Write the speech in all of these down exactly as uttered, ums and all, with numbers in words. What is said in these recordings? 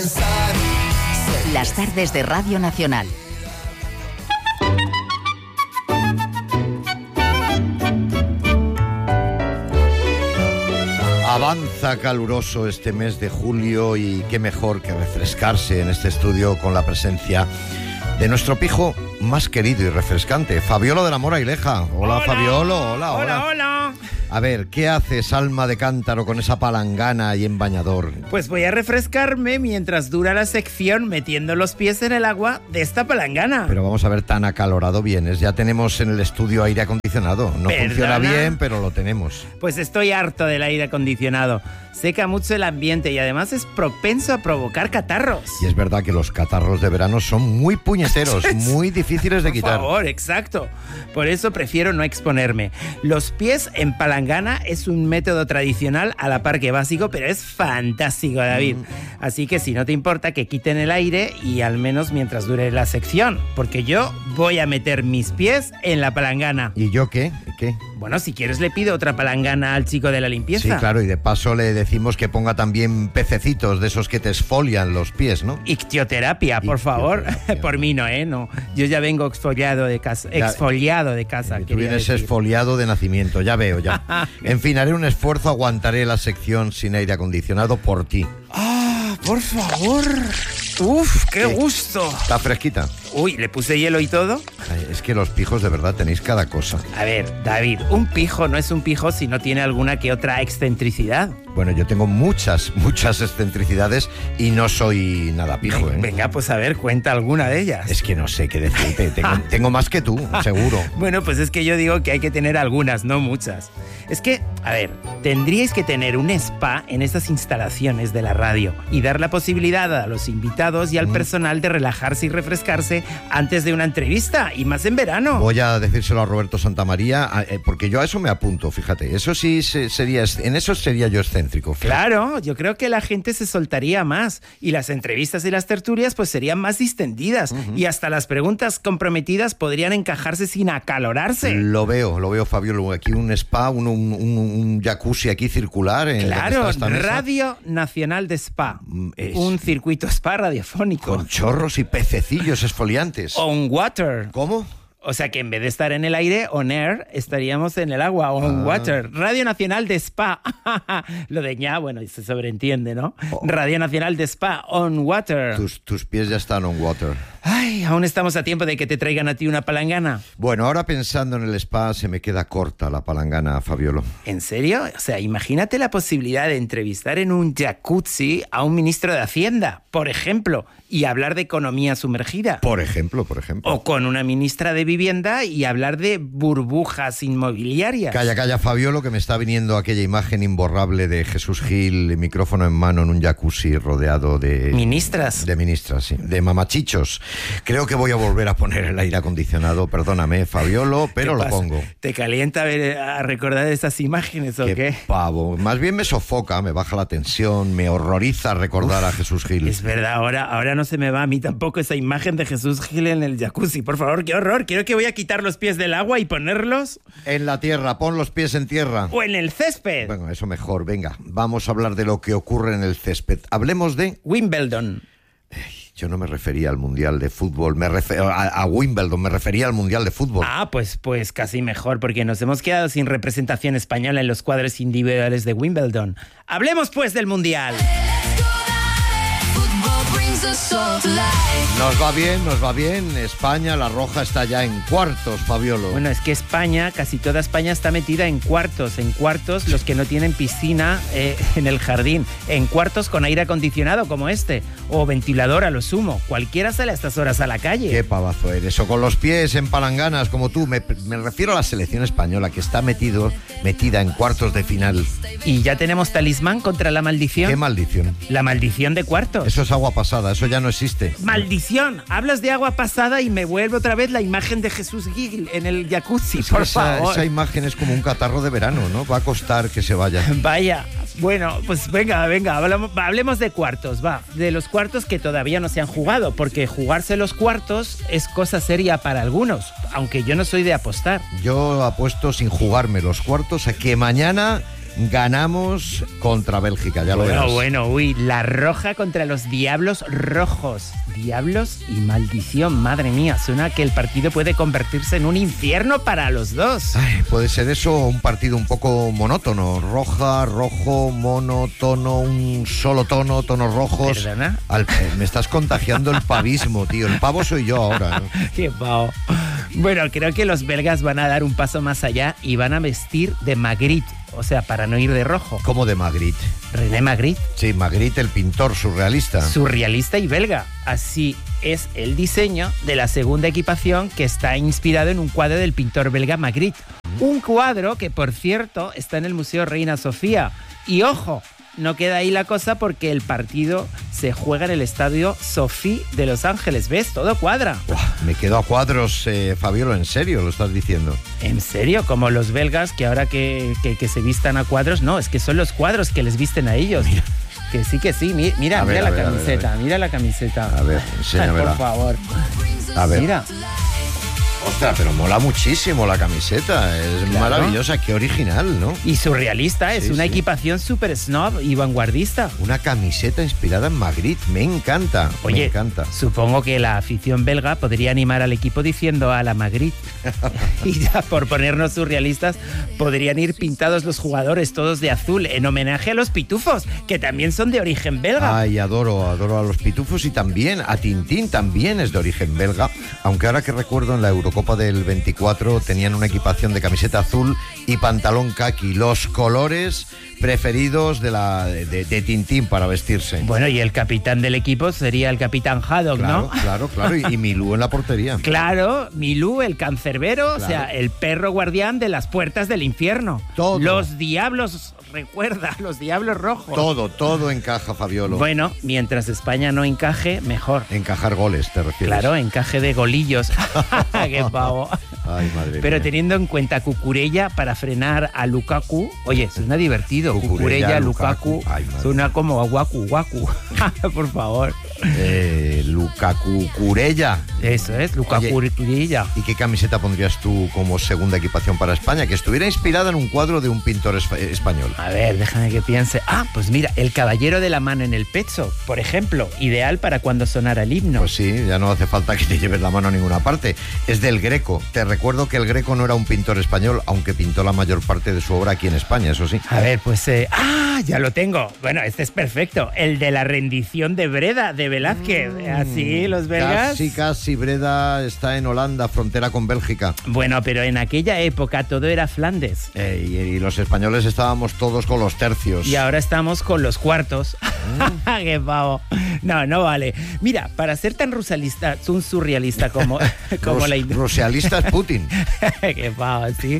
Las tardes de Radio Nacional. Avanza caluroso este mes de julio y qué mejor que refrescarse en este estudio con la presencia de nuestro pijo más querido y refrescante, Fabiolo de la Mora y Leja. Hola, hola Fabiolo, hola, hola. Hola, hola. A ver, ¿qué haces, alma de cántaro, con esa palangana y en bañador? Pues voy a refrescarme mientras dura la sección metiendo los pies en el agua de esta palangana. Pero vamos a ver, tan acalorado vienes. Ya tenemos en el estudio aire acondicionado. No ¿Perdona? Funciona bien, pero lo tenemos. Pues estoy harto del aire acondicionado. Seca mucho el ambiente y además es propenso a provocar catarros. Y es verdad que los catarros de verano son muy puñeteros, muy difíciles de quitar. Por favor, exacto. Por eso prefiero no exponerme. Los pies en palangana es un método tradicional a la par que básico, pero es fantástico, David. Mm. Así que si no te importa, que quiten el aire y al menos mientras dure la sección, porque yo voy a meter mis pies en la palangana. ¿Y yo qué? ¿Qué? Bueno, si quieres le pido otra palangana al chico de la limpieza. Sí, claro, y de paso le decimos que ponga también pececitos de esos que te esfolian los pies, ¿no? Ictioterapia, por favor. Por mí no, ¿eh? No. Yo ya vengo exfoliado de casa. Ya, exfoliado de casa. Tú vienes decir. Esfoliado de nacimiento, ya veo, ya. En fin, haré un esfuerzo, aguantaré la sección sin aire acondicionado por ti. ¡Ah, por favor! ¡Uf, qué ¿Qué? gusto! ¿Está fresquita? Uy, ¿le puse hielo y todo? Ay, es que los pijos de verdad tenéis cada cosa. A ver, David, un pijo no es un pijo si no tiene alguna que otra excentricidad. Bueno, yo tengo muchas, muchas excentricidades y no soy nada pijo, Ven, ¿eh? Venga, pues a ver, cuenta alguna de ellas. Es que no sé qué decirte, tengo, tengo más que tú, seguro. Bueno, pues es que yo digo que hay que tener algunas, no muchas. Es que, a ver, tendríais que tener un spa en estas instalaciones de la radio y dar la posibilidad a los invitados y al mm. personal de relajarse y refrescarse antes de una entrevista, y más en verano. Voy a decírselo a Roberto Santamaría, porque yo a eso me apunto, fíjate. Eso sí sería, en eso sería yo excéntrico. Fíjate. Claro, yo creo que la gente se soltaría más y las entrevistas y las tertulias pues serían más distendidas uh-huh. y hasta las preguntas comprometidas podrían encajarse sin acalorarse. Lo veo, lo veo, Fabio. Aquí un spa, un, un, un, un jacuzzi aquí circular. En claro, Radio Nacional de Spa. Es un circuito spa radiofónico. Con chorros y pececillos esfoliantes. On water. ¿Cómo? O sea que en vez de estar en el aire, on air, estaríamos en el agua, on ah. water. Radio Nacional de Spa. Lo de ña, bueno, se sobreentiende, ¿no? Oh. Radio Nacional de Spa, on water. Tus, tus pies ya están on water. Ay, aún estamos a tiempo de que te traigan a ti una palangana. Bueno, ahora pensando en el spa, se me queda corta la palangana, Fabiolo. ¿En serio? O sea, imagínate la posibilidad de entrevistar en un jacuzzi a un ministro de Hacienda, por ejemplo, y hablar de economía sumergida. Por ejemplo, por ejemplo. O con una ministra de Vivienda y hablar de burbujas inmobiliarias. Calla, calla, Fabiolo, que me está viniendo aquella imagen imborrable de Jesús Gil, micrófono en mano en un jacuzzi rodeado de... Ministras. De ministras, sí. De mamachichos. Creo que voy a volver a poner el aire acondicionado, perdóname, Fabiolo, pero lo pongo. ¿Te calienta a, ver, a recordar esas imágenes o qué? Qué pavo. Más bien me sofoca, me baja la tensión, me horroriza recordar Uf, a Jesús Gil. Es verdad, ahora, ahora no se me va a mí tampoco esa imagen de Jesús Gil en el jacuzzi. Por favor, qué horror. Quiero que voy a quitar los pies del agua y ponerlos... En la tierra, pon los pies en tierra. O en el césped. Bueno, eso mejor, venga. Vamos a hablar de lo que ocurre en el césped. Hablemos de... Wimbledon. Yo no me refería al Mundial de Fútbol, me refer- a, a Wimbledon, me refería al Mundial de Fútbol. Ah, pues, pues casi mejor, porque nos hemos quedado sin representación española en los cuadros individuales de Wimbledon. Hablemos pues del Mundial. Nos va bien, nos va bien. España, la roja está ya en cuartos, Fabiolo. Bueno, es que España, casi toda España está metida en cuartos. En cuartos los que no tienen piscina eh, en el jardín. En cuartos con aire acondicionado como este. O ventilador a lo sumo. Cualquiera sale a estas horas a la calle. Qué pavazo eres. O con los pies en palanganas como tú. Me, me refiero a la selección española que está metido, metida en cuartos de final. ¿Y ya tenemos talismán contra la maldición? ¿Qué maldición? La maldición de cuartos. Eso es agua pasada. Eso ya no existe. ¡Maldición! Hablas de agua pasada y me vuelve otra vez la imagen de Jesús Gil en el jacuzzi, es por esa, favor. Esa imagen es como un catarro de verano, ¿no? Va a costar que se vaya. Vaya. Bueno, pues venga, venga, hablamos, hablemos de cuartos, va. De los cuartos que todavía no se han jugado, porque jugarse los cuartos es cosa seria para algunos, aunque yo no soy de apostar. Yo apuesto sin jugarme los cuartos a que mañana Ganamos contra Bélgica, ya lo Bueno, verás. bueno, uy, la roja contra los Diablos Rojos. Diablos y maldición, madre mía. Suena que el partido puede convertirse en un infierno para los dos. Ay, puede ser eso un partido un poco monótono. Roja, rojo, mono, tono, un solo tono, tonos rojos. ¿Perdona? Al- eh, me estás contagiando el pavismo, tío. El pavo soy yo ahora, ¿no? Qué pavo. Bueno, creo que los belgas van a dar un paso más allá y van a vestir de Magritte. O sea, para no ir de rojo. Como de Magritte. René Magritte. Sí, Magritte, el pintor surrealista. Surrealista y belga. Así es el diseño de la segunda equipación que está inspirado en un cuadro del pintor belga Magritte. Un cuadro que, por cierto, está en el Museo Reina Sofía. Y ojo, no queda ahí la cosa porque el partido se juega en el Estadio Sophie de Los Ángeles. ¿Ves? Todo cuadra. Buah, me quedo a cuadros, eh, Fabiolo, en serio, lo estás diciendo. ¿En serio? Como los belgas que ahora que, que, que se vistan a cuadros, no, es que son los cuadros que les visten a ellos. Mira. Que sí, que sí, mira, mira, A ver, mira a la ver, a ver, camiseta, a ver. mira la camiseta. A ver, Ay, enséñamela. por favor. A ver. Mira. Ostras, pero mola muchísimo la camiseta. Es Claro. maravillosa, qué original, ¿no? Y surrealista, es Sí, una sí. equipación súper snob y vanguardista. Una camiseta inspirada en Magritte. Me encanta, me Oye, encanta. supongo que la afición belga podría animar al equipo diciendo a la Magritte. Y ya por ponernos surrealistas, podrían ir pintados los jugadores todos de azul en homenaje a los pitufos, que también son de origen belga. Ay, adoro, adoro a los pitufos y también a Tintín, también es de origen belga. Aunque ahora que recuerdo en la Eurocopa del veinticuatro tenían una equipación de camiseta azul y pantalón caqui, los colores preferidos de, la, de, de Tintín para vestirse. Bueno, y el capitán del equipo sería el capitán Haddock, Claro, ¿no? claro, claro. Y, y Milú en la portería. Claro, Milú, el cancerbero, Claro. o sea, el perro guardián de las puertas del infierno. Todo. Los diablos, recuerda, los diablos rojos. Todo, todo encaja, Fabiolo. Bueno, mientras España no encaje, mejor. Encajar goles, ¿te refieres? Claro, encaje de golillos. ¡Qué pavo! Ay, madre Pero mía. teniendo en cuenta Cucurella para frenar a Lukaku, oye, suena divertido. Cucurella, Cucurella, Lukaku. Lukaku, Ay, madre. suena como a guacu, guacu. Por favor. Eh, Lukaku Curella. Eso es, Lukaku Cucurella. ¿Y qué camiseta pondrías tú como segunda equipación para España? Que estuviera inspirada en un cuadro de un pintor es- español. A ver, déjame que piense. Ah, pues mira, el caballero de la mano en el pecho, por ejemplo, ideal para cuando sonara el himno. Pues sí, ya no hace falta que te lleves la mano a ninguna parte. Es del Greco. Te recuerdo que el Greco no era un pintor español, aunque pintó la mayor parte de su obra aquí en España, eso sí. A ver, pues... eh, ¡ah! Ya lo tengo. Bueno, este es perfecto. El de la rendición de Breda, de Velázquez. Así, los belgas... Casi, casi. Breda está en Holanda, frontera con Bélgica. Bueno, pero en aquella época todo era Flandes. Eh, y, y los españoles estábamos todos con los tercios. Y ahora estamos con los cuartos. ¡Qué pavo! No, no vale. Mira, para ser tan rusalista, un surrealista como, como Rus- la... ind- Rusialista es Putin. Qué pavo, sí.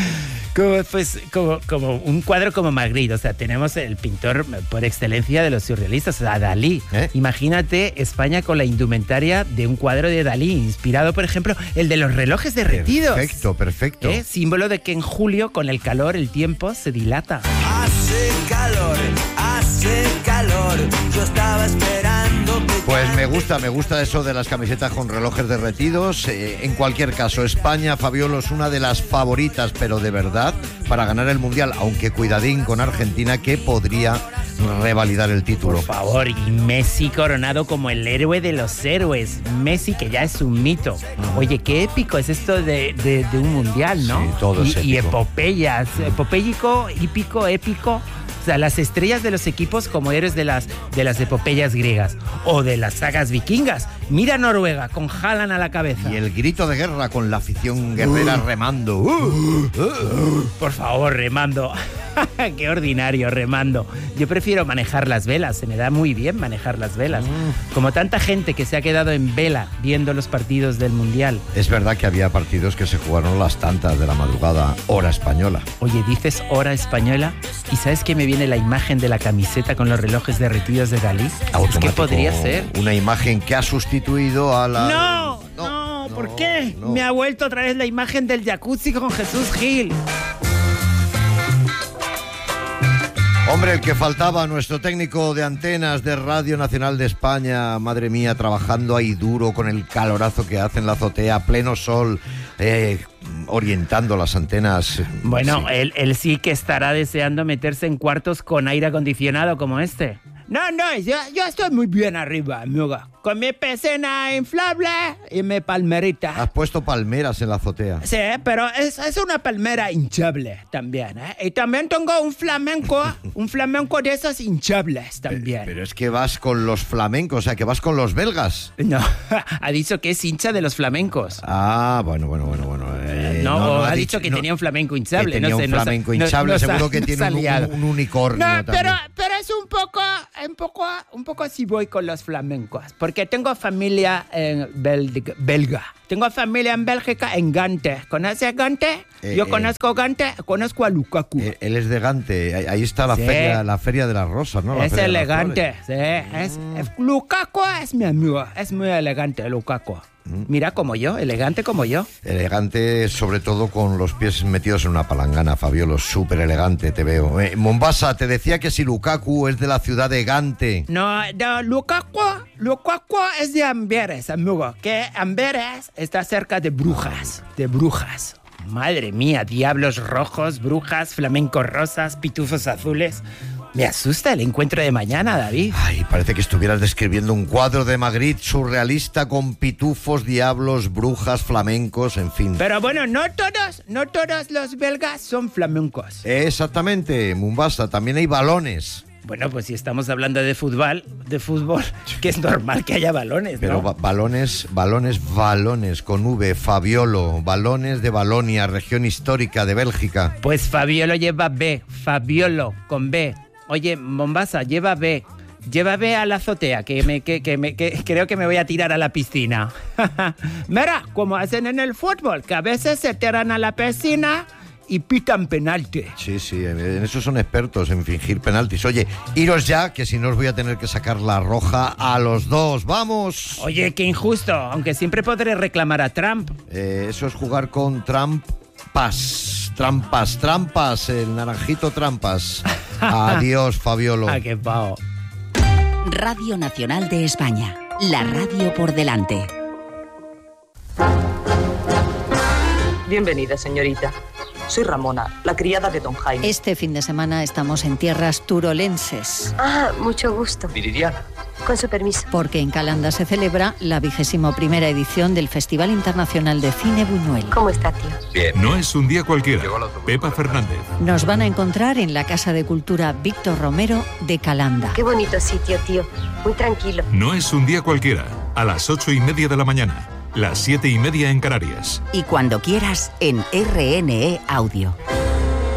Como, pues, como, como un cuadro como Magritte, o sea, tenemos el pintor por excelencia de los surrealistas, o sea, Dalí. ¿Eh? Imagínate España con la indumentaria de un cuadro de Dalí, inspirado, por ejemplo, el de los relojes derretidos. Perfecto, perfecto. ¿Eh? Símbolo de que en julio, con el calor, el tiempo se dilata. Hace calor, hace calor. Yo estaba esperando que Pues me gusta, me gusta eso de las camisetas con relojes derretidos. Eh, en cualquier caso, España, Fabiolo, es una de las favoritas, pero de verdad, para ganar el Mundial, aunque cuidadín con Argentina, que podría revalidar el título. Por favor, y Messi coronado como el héroe de los héroes. Messi, que ya es un mito. Oye, qué épico es esto de, de- de un mundial, ¿no? Sí, todo y, es y épico. epopeyas, epopéyico, hípico, épico. O sea, las estrellas de los equipos como héroes de las, de las epopeyas griegas o de las sagas vikingas. Mira Noruega, con Haaland a la cabeza. Y el grito de guerra con la afición guerrera remando. Uh, uh. Por favor, remando. Qué ordinario, remando. Yo prefiero manejar las velas, se me da muy bien manejar las velas. Como tanta gente que se ha quedado en vela viendo los partidos del Mundial. Es verdad que había partidos que se jugaron a las tantas de la madrugada, hora española. Oye, dices hora española y ¿sabes qué me viene la imagen de la camiseta con los relojes derretidos de Dalí? Es que Automático, podría ser. una imagen que ha sustituido a la... No, no, ¿por no, qué? no. Me ha vuelto otra vez la imagen del jacuzzi con Jesús Gil. Hombre, el que faltaba, nuestro técnico de antenas de Radio Nacional de España, madre mía, trabajando ahí duro con el calorazo que hace en la azotea, pleno sol, eh, orientando las antenas. Bueno, Sí. él, él sí que estará deseando meterse en cuartos con aire acondicionado como este. No, no, yo, yo estoy muy bien arriba, amigo. Con mi piscina inflable y mi palmerita. Has puesto palmeras en la azotea. Sí, pero es, es una palmera hinchable también, ¿eh? Y también tengo un flamenco, un flamenco de esos hinchables también. Pero es que vas con los flamencos, o sea, que vas con los belgas. No, ha dicho que es hincha de los flamencos. Ah, bueno, bueno, bueno, bueno. Eh, no, ha ha dicho que no, tenía un flamenco hinchable. que tenía no sé, un no sa- flamenco no- hinchable, no sa- seguro que no tiene se ha un, liado. un- un unicornio No, también. pero, pero es un poco, un poco, un poco así voy con los flamencos, porque tengo familia en Bélgica, belga. Tengo familia en Bélgica, en Gante. ¿Conoces Gante? Eh, Yo eh. conozco Gante, conozco a Lukaku. Eh, Él es de Gante, ahí- ahí está la Sí. feria, la feria de las rosas, ¿no? La es feria de las elegante, flores. sí. Es, es- Lukaku es mi amigo, es muy elegante Lukaku. Mira como yo, elegante como yo. Elegante, sobre todo con los pies metidos en una palangana, Fabiolo, súper elegante te veo. Eh, Mombasa, te decía que si Lukaku es de la ciudad de Gante. No, no, Lukaku, Lukaku es de Amberes, amigo. Que Amberes está cerca de Brujas, de Brujas. Madre mía, diablos rojos, brujas, flamencos rosas, pitufos azules. Me asusta el encuentro de mañana, David. Ay, parece que estuvieras describiendo un cuadro de Magritte surrealista con pitufos, diablos, brujas, flamencos, en fin. Pero bueno, no todos, no todos los belgas son flamencos. Exactamente, Mombasa, también hay balones. Bueno, pues si estamos hablando de fútbol, de fútbol, que es normal que haya balones, Pero ¿no? ba- balones, balones, balones, con V, Fabiolo, balones de Balonia, región histórica de Bélgica. Pues Fabiolo lleva B, Fabiolo con B. Oye, Mombasa, lleva B. Lleva B a la azotea, que, me, que, que, me, que creo que me voy a tirar a la piscina. Mira, como hacen en el fútbol, que a veces se tiran a la piscina y pitan penalti. Sí, sí, en eso son expertos, en fingir penaltis. Oye, iros ya, que si no os voy a tener que sacar la roja a los dos. ¡Vamos! Oye, qué injusto, aunque siempre podré reclamar a Trump. Eh, eso es jugar con trampas. Trampas, trampas, el naranjito trampas. Adiós, Fabiolo. Ah, qué pavo. Radio Nacional de España. La radio por delante. Bienvenida, señorita. Soy Ramona, la criada de don Jaime. Este fin de semana estamos en tierras turolenses, Ah, mucho gusto. Viridiana. Con su permiso. porque en Calanda se celebra la vigésimo primera edición del Festival Internacional de Cine Buñuel. ¿Cómo está, tío? Bien. No es un día cualquiera. Pepa Fernández. Nos van a encontrar en la Casa de Cultura Víctor Romero de Calanda. Qué bonito sitio, tío. Muy tranquilo. No es un día cualquiera. A las ocho y media de la mañana. Las siete y media en Canarias. Y cuando quieras en R N E Audio.